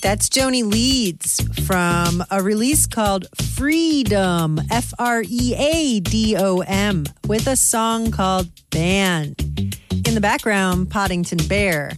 That's Joni Leeds from a release called Freedom, Freadom, with a song called Banned. In the background, Poddington Bear.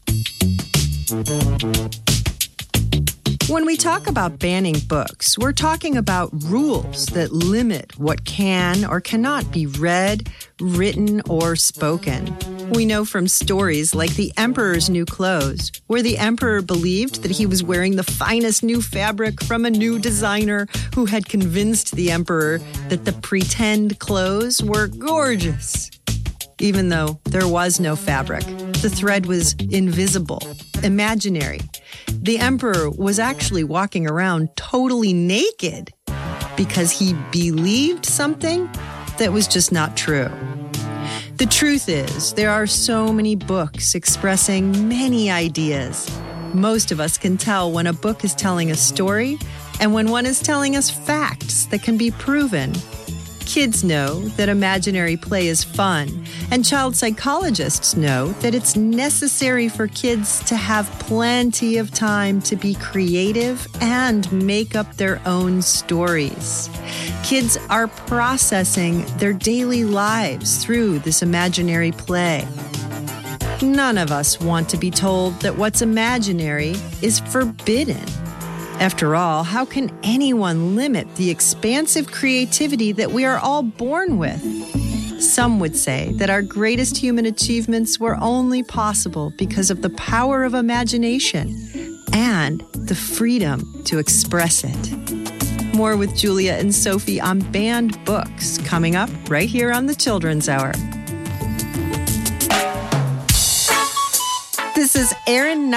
When we talk about banning books, we're talking about rules that limit what can or cannot be read, written, or spoken. We know from stories like The Emperor's New Clothes, where the emperor believed that he was wearing the finest new fabric from a new designer who had convinced the emperor that the pretend clothes were gorgeous. Even though there was no fabric, the thread was invisible, imaginary. The emperor was actually walking around totally naked because he believed something that was just not true. The truth is, there are so many books expressing many ideas. Most of us can tell when a book is telling a story and when one is telling us facts that can be proven. Kids know that imaginary play is fun, and child psychologists know that it's necessary for kids to have plenty of time to be creative and make up their own stories. Kids are processing their daily lives through this imaginary play. None of us want to be told that what's imaginary is forbidden. After all, how can anyone limit the expansive creativity that we are all born with? Some would say that our greatest human achievements were only possible because of the power of imagination and the freedom to express it. More with Julia and Sophie on Banned Books coming up right here on the Children's Hour. This is Erin